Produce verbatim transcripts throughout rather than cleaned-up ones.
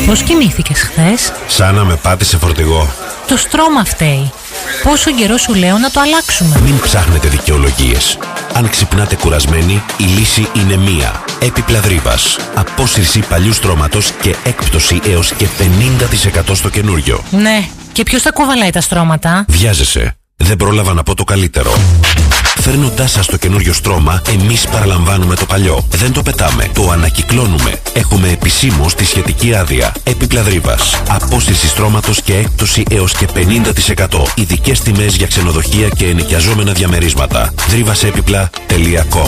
Πώς κοιμήθηκες χθες? Σαν να με πάτησε φορτηγό. Το στρώμα φταίει. Πόσο καιρό σου λέω να το αλλάξουμε? Μην ψάχνετε δικαιολογίες. Αν ξυπνάτε κουρασμένοι, η λύση είναι μία. Έπιπλα Δρύβας. Απόσυρση παλιού στρώματος και έκπτωση έως και πενήντα τοις εκατό στο καινούριο. Ναι, και ποιος τα κουβαλάει τα στρώματα? Βιάζεσαι. Δεν πρόλαβα να πω το καλύτερο. Φέρνοντάς σας το καινούριο στρώμα, εμείς παραλαμβάνουμε το παλιό. Δεν το πετάμε, το ανακυκλώνουμε. Έχουμε επισήμως τη σχετική άδεια. Έπιπλα Δρύβας. Απόσυρση στρώματος και έκπτωση έως και πενήντα τοις εκατό. Ειδικές τιμές για ξενοδοχεία και ενοικιαζόμενα διαμερίσματα. δρύβασέπιπλα τελεία κομ.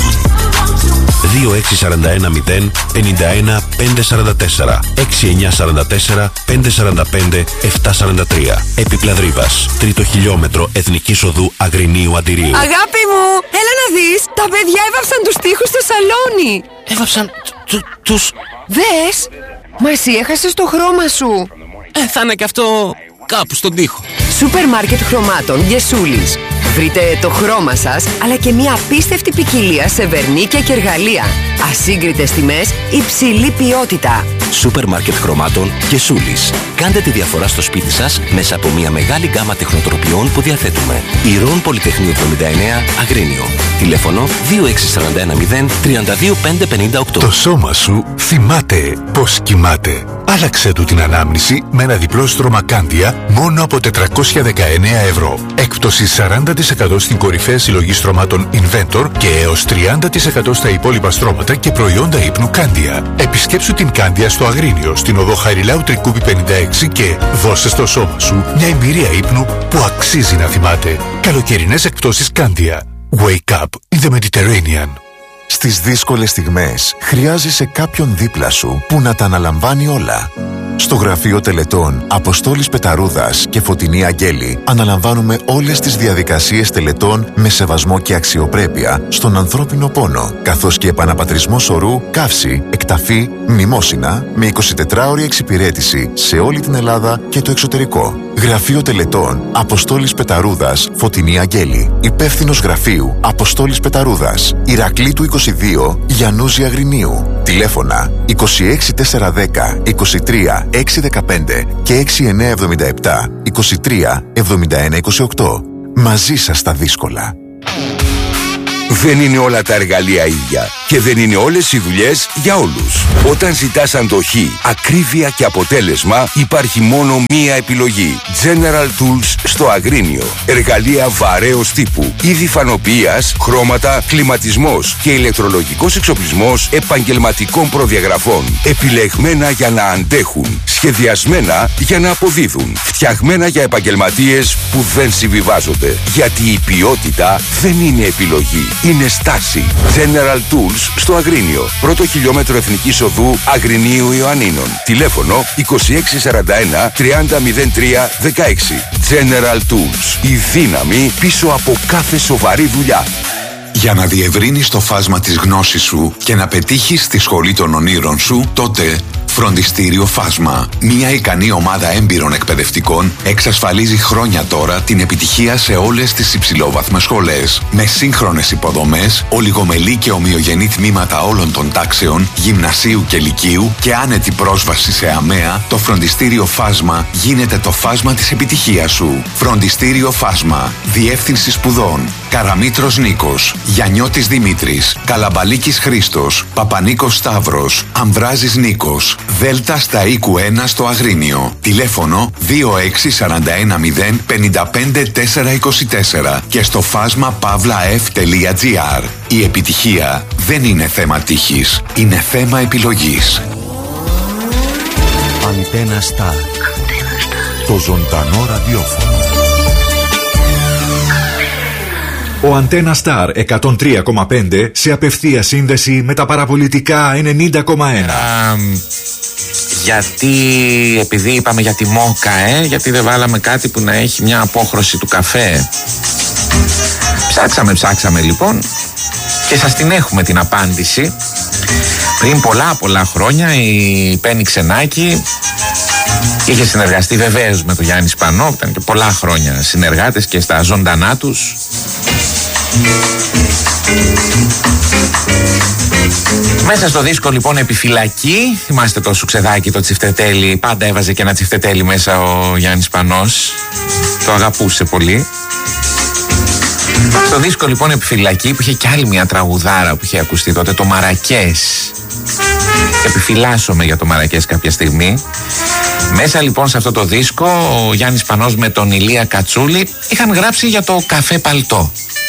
δύο έξι τέσσερα ένα μηδέν πέντε ένα πέντε τέσσερα τέσσερα έξι εννιά τέσσερα τέσσερα πέντε τέσσερα πέντε επτά τέσσερα τρία. Έπιπλα Δρύβας. Τρίτο χιλιόμετρο Εθνικής Οδού Αγρινίου Αντιρίου. Αγάπη μου, έλα να δεις. Τα παιδιά έβαψαν τους τοίχους στο σαλόνι. Έβαψαν τους... Δες, μα εσύ έχασες το χρώμα σου. Ε, θα είναι και αυτό κάπου στον τοίχο. Σούπερ μάρκετ χρωμάτων Γεσούλης. Βρείτε το χρώμα σας, αλλά και μια απίστευτη ποικιλία σε βερνίκια και εργαλεία. Ασύγκριτες τιμές, υψηλή ποιότητα. Σούπερ μάρκετ χρωμάτων Γεσούλης. Κάντε τη διαφορά στο σπίτι σας μέσα από μια μεγάλη γκάμα τεχνοτροπιών που διαθέτουμε. Ηρών Πολυτεχνείου εβδομήντα εννέα Αγρίνιο. Τηλέφωνο δύο έξι τέσσερα ένα μηδέν τρία δύο πέντε πέντε οκτώ. Το σώμα σου θυμάται πώς κοιμάται. Άλλαξε του την ανάμνηση με ένα διπλό στρώμα Κάντια μόνο από τετρακόσια δεκαεννέα ευρώ. Έκπτωση σαράντα τοις εκατό στην κορυφαία συλλογή στρωμάτων Inventor και έως τριάντα τοις εκατό στα υπόλοιπα στρώματα και προϊόντα ύπνου Κάντια. Επισκέψου την Κάντια στο Αγρίνιο, στην οδό Χαριλάου Τρικούπη πενήντα έξι και δώσε στο σώμα σου μια εμπειρία ύπνου που αξίζει να θυμάται. Καλοκαιρινές εκπτώσεις Κάντια. Wake up in the Mediterranean. Στις δύσκολες στιγμές χρειάζεσαι κάποιον δίπλα σου που να τα αναλαμβάνει όλα. Στο γραφείο τελετών Αποστόλης Πεταρούδας και Φωτεινή Αγγέλη αναλαμβάνουμε όλες τις διαδικασίες τελετών με σεβασμό και αξιοπρέπεια στον ανθρώπινο πόνο, καθώς και επαναπατρισμό σωρού, καύση, εκταφή, μνημόσυνα με εικοσιτετράωρη εξυπηρέτηση σε όλη την Ελλάδα και το εξωτερικό. Γραφείο τελετών Αποστόλης Πεταρούδας, Φωτεινή Αγγέλη. Υπεύθυνος γραφείου Αποστόλης Πεταρούδας, Ηρακλήτου είκοσι δύο, Γιαννούζη Αγρινίου. Τηλέφωνα είκοσι έξι τετρακόσια δέκα είκοσι τρία εξακόσια δεκαπέντε και έξι εννιά εβδομήντα επτά είκοσι τρία εβδομήντα ένα είκοσι οκτώ. Μαζί σας τα δύσκολα. Δεν είναι όλα τα εργαλεία ίδια και δεν είναι όλες οι δουλειές για όλους. Όταν ζητάς αντοχή, ακρίβεια και αποτέλεσμα, υπάρχει μόνο μία επιλογή. General Tools στο Αγρίνιο. Εργαλεία βαρέως τύπου, είδη φανοποιίας, χρώματα, κλιματισμός και ηλεκτρολογικός εξοπλισμός επαγγελματικών προδιαγραφών. Επιλεγμένα για να αντέχουν, σχεδιασμένα για να αποδίδουν, φτιαγμένα για επαγγελματίες που δεν συμβιβάζονται. Γιατί η ποιότητα δεν είναι επιλογή, είναι στάση. General Tools στο Αγρίνιο. Πρώτο χιλιόμετρο Εθνικής Οδού Αγρινίου Ιωαννίνων. Τηλέφωνο είκοσι έξι σαράντα ένα τριάντα μηδέν τρία δεκαέξι. General Tools. Η δύναμη πίσω από κάθε σοβαρή δουλειά. Για να διευρύνεις το φάσμα της γνώσης σου και να πετύχεις τη σχολή των ονείρων σου, τότε Φροντιστήριο Φάσμα. Μια ικανή ομάδα έμπειρων εκπαιδευτικών εξασφαλίζει χρόνια τώρα την επιτυχία σε όλες τις υψηλόβαθμες σχολές. Με σύγχρονες υποδομές, ολιγομελή και ομοιογενή τμήματα όλων των τάξεων, γυμνασίου και λυκείου και άνετη πρόσβαση σε ΑΜΕΑ, το Φροντιστήριο Φάσμα γίνεται το φάσμα της επιτυχίας σου. Φροντιστήριο Φάσμα. Διεύθυνση σπουδών. Καραμήτρος Νίκος, Γιαννιώτης Δημήτρης, Καλαμπαλίκης Χρήστος, Παπανίκος Σταύρος, Αμβράζης Νίκος. Δέλτα στα οίκου ένα στο Αγρίνιο. Τηλέφωνο δύο έξι τέσσερα ένα μηδέν πέντε πέντε τέσσερα είκοσι τέσσερα και στο φάσμα παύλα-εφ τελεία τζι άρ. Η επιτυχία δεν είναι θέμα τύχης, είναι θέμα επιλογής. Αντένα Σταρ. Το ζωντανό ραδιόφωνο. Ο Αντένα Σταρ εκατόν τρία κόμμα πέντε σε απευθεία σύνδεση με τα παραπολιτικά ενενήντα κόμμα ένα. Um, γιατί, επειδή είπαμε για τη μόκα, ε, γιατί δεν βάλαμε κάτι που να έχει μια απόχρωση του καφέ. Ψάξαμε, ψάξαμε λοιπόν και σας την έχουμε την απάντηση. Πριν πολλά πολλά χρόνια η Πέννη Ξενάκη είχε συνεργαστεί βεβαίως με τον Γιάννη Σπανό, ήταν και πολλά χρόνια συνεργάτες και στα ζωντανά τους. Μέσα στο δίσκο λοιπόν Επιφυλακή, θυμάστε το σουξεδάκι, το τσιφτετέλι, πάντα έβαζε και ένα τσιφτετέλι μέσα ο Γιάννης Πανός, το αγαπούσε πολύ. Στο δίσκο λοιπόν Επιφυλακή, που είχε κι άλλη μια τραγουδάρα που είχε ακουστεί τότε, το Μαρακές. Επιφυλάσσομαι για το Μαρακές κάποια στιγμή. Μέσα λοιπόν σε αυτό το δίσκο ο Γιάννης Πανός με τον Ηλία Κατσούλη είχαν γράψει για το καφέ παλτό.